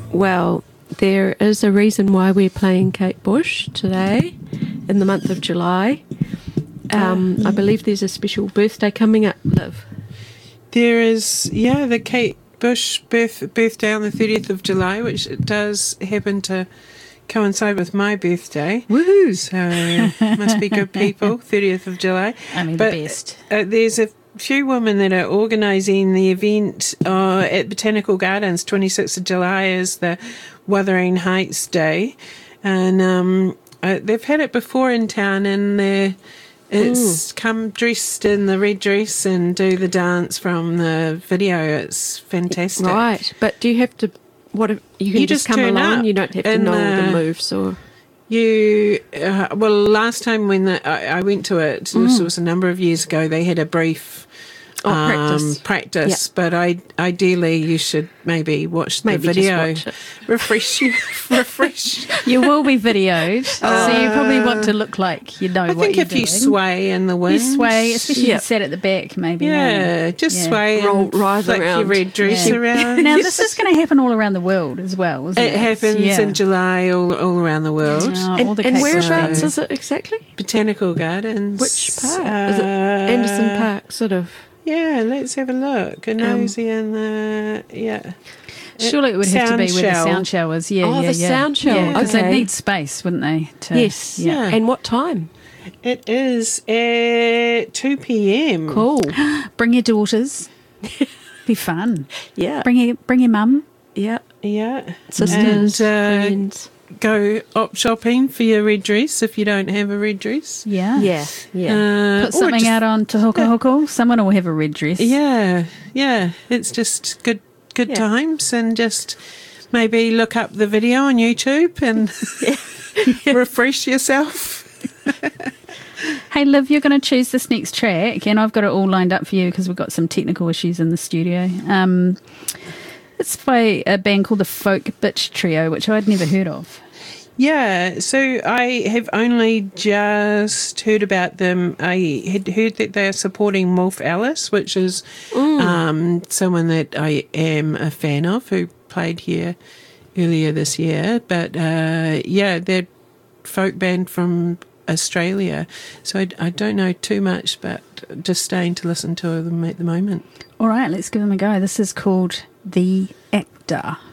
Well, there is a reason why we're playing Kate Bush today in the month of July. I believe there's a special birthday coming up, Liv. There is, the Kate Bush birthday on the 30th of July, which does happen to coincide with my birthday. Woohoo! So must be good people, 30th of July. The best. There's a few women that are organising the event at Botanical Gardens. 26th of July is the Wuthering Heights Day. And they've had it before in town, and it's come dressed in the red dress and do the dance from the video. It's fantastic. Right, but do you have to? You can just come along. You don't have to know all the moves, or last time when I went to it, this was a number of years ago. They had a brief practice, but ideally you should maybe watch the video. Just watch it. Refresh. You will be videoed, so you probably want to look like you know what you're doing. I think if you sway in the wind. You sway, especially if you sit at the back, maybe. Yeah, sway and rise flick around. your red dress around. Now, this is going to happen all around the world as well, isn't it? It happens in July all around the world. All the and whereabouts is it exactly? Botanical Gardens. Which part? Is it Anderson Park, sort of? Yeah, let's have a look. A nosy in the Surely it would have to be where the sound show is. The sound show. Because they'd need space, wouldn't they? Yes. Yeah. And what time? It is at 2 p.m. Cool. Bring your daughters. Be fun. Yeah. Bring your mum. Yeah. Yeah. Sisters, and, friends. Go op shopping for your red dress if you don't have a red dress. Yeah. Yeah. Put something out on Te Hoko Hoko. Someone will have a red dress. Yeah. It's just good times, and just maybe look up the video on YouTube and refresh yourself. Hey, Liv, you're going to choose this next track, and I've got it all lined up for you because we've got some technical issues in the studio. It's by a band called the Folk Bitch Trio, which I'd never heard of. Yeah, so I have only just heard about them. I had heard that they are supporting Wolf Alice, which is someone that I am a fan of, who played here earlier this year. But they're folk band from Australia, so I don't know too much, but just staying to listen to them at the moment. All right, let's give them a go. This is called The Actor.